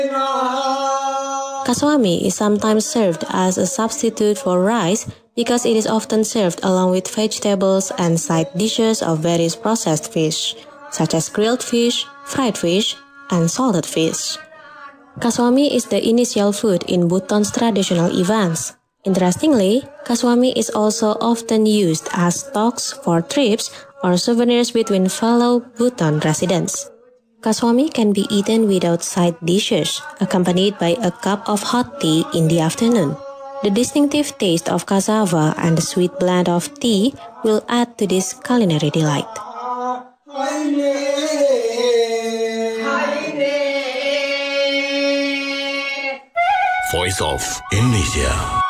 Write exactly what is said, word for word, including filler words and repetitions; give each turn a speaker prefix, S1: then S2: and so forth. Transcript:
S1: Kaswami is sometimes served as a substitute for rice because it is often served along with vegetables and side dishes of various processed fish, such as grilled fish, fried fish, and salted fish. Kaswami is the initial food in Bhutan's traditional events. Interestingly, kaswami is also often used as stocks for trips or souvenirs between fellow Bhutan residents. Kaswami can be eaten without side dishes, accompanied by a cup of hot tea in the afternoon. The distinctive taste of cassava and the sweet blend of tea will add to this culinary delight.
S2: Voice of Indonesia.